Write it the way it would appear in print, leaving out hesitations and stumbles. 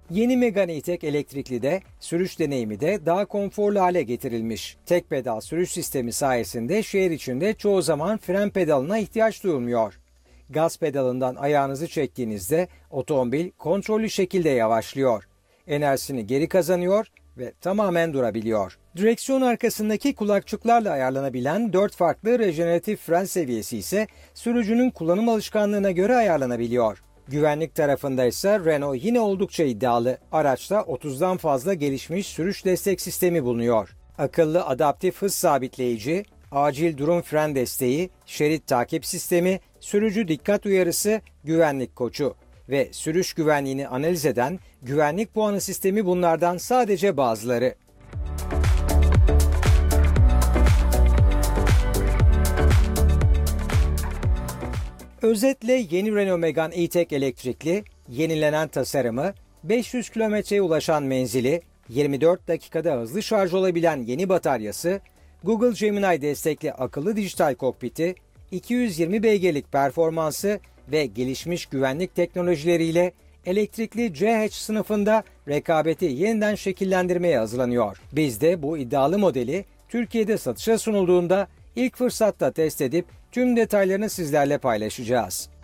Yeni Megane E-Tech elektrikli sürüş deneyimi de daha konforlu hale getirilmiş. Tek pedal sürüş sistemi sayesinde şehir içinde çoğu zaman fren pedalına ihtiyaç duyulmuyor. Gaz pedalından ayağınızı çektiğinizde otomobil kontrollü şekilde yavaşlıyor. Enerjisini geri kazanıyor ve tamamen durabiliyor. Direksiyon arkasındaki kulakçıklarla ayarlanabilen 4 farklı rejeneratif fren seviyesi ise sürücünün kullanım alışkanlığına göre ayarlanabiliyor. Güvenlik tarafında ise Renault yine oldukça iddialı. Araçta 30'dan fazla gelişmiş sürüş destek sistemi bulunuyor. Akıllı adaptif hız sabitleyici, acil durum fren desteği, şerit takip sistemi, sürücü dikkat uyarısı, güvenlik koçu ve sürüş güvenliğini analiz eden güvenlik puanı sistemi bunlardan sadece bazıları. Özetle yeni Renault Megane E-Tech elektrikli, yenilenen tasarımı, 500 kilometreye ulaşan menzili, 24 dakikada hızlı şarj olabilen yeni bataryası, Google Gemini destekli akıllı dijital kokpiti, 220 beygirlik performansı ve gelişmiş güvenlik teknolojileriyle elektrikli CH sınıfında rekabeti yeniden şekillendirmeye hazırlanıyor. Biz de bu iddialı modeli Türkiye'de satışa sunulduğunda ilk fırsatta test edip tüm detaylarını sizlerle paylaşacağız.